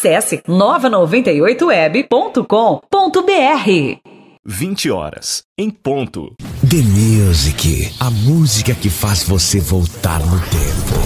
Acesse nova98web.com.br. 20 horas, em ponto. The Music, a música que faz você voltar no tempo.